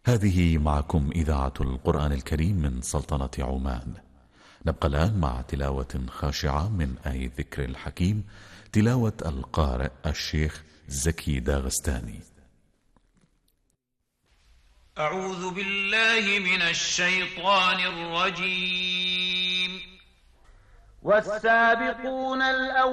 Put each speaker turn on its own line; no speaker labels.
هذه معكم إذاعة القرآن الكريم من سلطنة عمان. نبقى الآن مع تلاوة خاشعة من آية ذكر الحكيم، تلاوة القارئ الشيخ زكي داغستاني.
أعوذ بالله من الشيطان الرجيم.
والسابقون الأولون